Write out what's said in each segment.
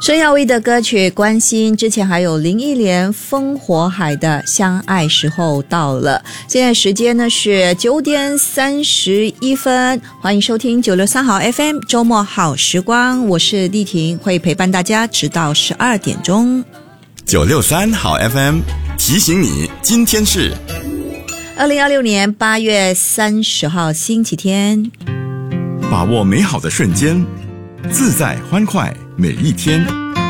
孙耀威的歌曲《关心》，之前还有林忆莲、烽火海的《相爱时候到了》。现在时间呢是9点31分，欢迎收听963好 FM 周末好时光，我是丽婷，会陪伴大家直到12点钟。 963好 FM 提醒你，今天是 2026年8月30号星期天。 把握美好的瞬间，自在欢快每一天。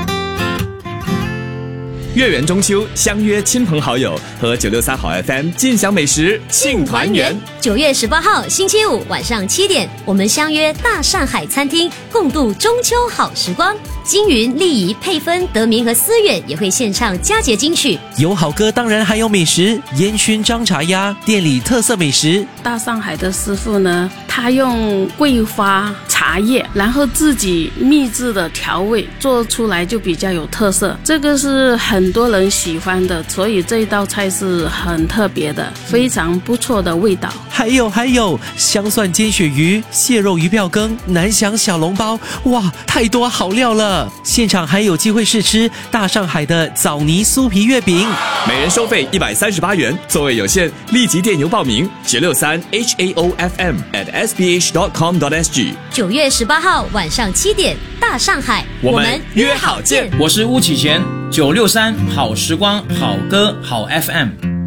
月圆中秋，相约亲朋好友和963好 FM 尽享美食庆团圆。 9月18号星期五晚上7点，我们相约大上海餐厅，共度中秋好时光。金云、丽仪、佩芬、德明和思远也会献唱佳节金曲。 有好歌，当然还有美食，烟熏张茶鸭，店里特色美食。 大上海的师傅呢，他用桂花茶叶，然后自己秘制的调味，做出来就比较有特色。这个是很多人喜欢的，所以这道菜是很特别的，非常不错的味道。 还有香蒜煎鳕鱼、蟹肉鱼吊羹、南翔小笼包，哇，太多好料了！现场还有机会试吃大上海的枣泥酥皮月饼， 每人收费138元，座位有限，立即电邮报名963 HAOFM@sbh.com.sg。 9月18号晚上7点，大上海， 我们约好见。 我是巫启贤，963好时光，好歌好 FM。